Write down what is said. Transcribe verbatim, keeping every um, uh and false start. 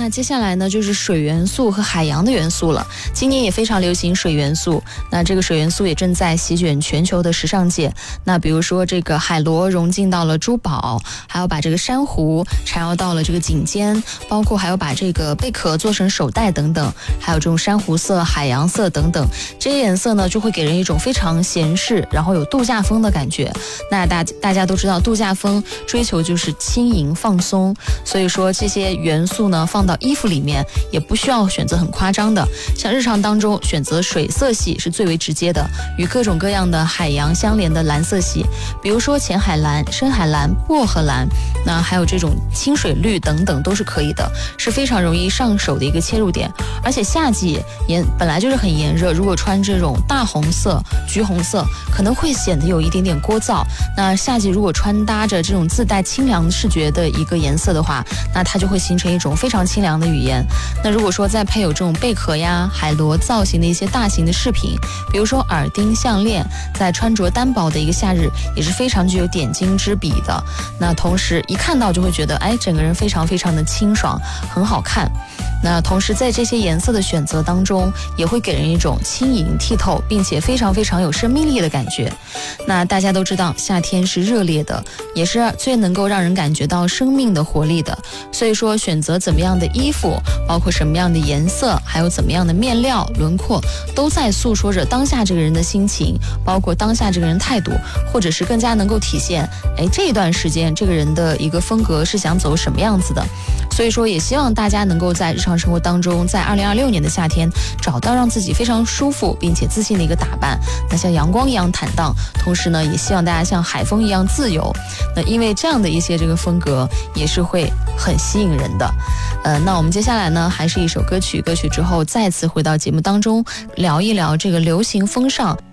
那接下来呢，就是水元素和海洋的元素了。今年也非常流行水元素，那这个水元素也正在席卷全球的时尚界。那比如说这个海螺融进到了珠宝，还有把这个珊瑚缠绕到了这个颈肩，包括还有把这个贝壳做成手带等等，还有这种珊瑚色、海洋色等等，这些颜色呢就会给人一种非常闲适，然后有度假风的感觉。那大大家都知道，度假风追求就是轻盈放松，所以说这些元素呢放到衣服里面也不需要选择很夸张的，像日常当中选择水色系是最为直接的，与各种各样的海洋相连的蓝色系，比如说浅海蓝、深海蓝、薄荷蓝，那还有这种清水绿等等都是可以的，是非常容易上手的一个切入点。而且夏季炎本来就是很炎热，如果穿这种大红色、橘红色可能会显得有一点点聒噪，那夏季如果穿搭着这种自带清凉视觉的一个颜色的话，那它就会形成一种非常清凉的语言。那如果说再配有这种贝壳呀、海螺造型的一些大型的饰品，比如说耳钉、项链，在穿着单薄的一个夏日也是非常具有点睛之笔的。那同时一看到就会觉得，哎，整个人非常非常的清爽，很好看。那同时在这些颜色的选择当中，也会给人一种轻盈剔透，并且非常非常有生命力的感觉。那大家都知道，夏天是热烈的，也是最能够让人感觉到生命的活力的。所以说，选择怎么样的衣服，包括什么样的颜色，还有怎么样的面料、轮廓，都在诉说着当下这个人的心情，包括当下这个人态度，或者是更加能够体现，哎，这一段时间这个人的一个风格是想走什么样子的。所以说也希望大家能够在日常生活当中，在二零二六年的夏天找到让自己非常舒服并且自信的一个打扮，那像阳光一样坦荡，同时呢也希望大家像海风一样自由，那因为这样的一些这个风格也是会很吸引人的。呃，那我们接下来呢还是一首歌曲，歌曲之后再次回到节目当中，聊一聊这个流行风尚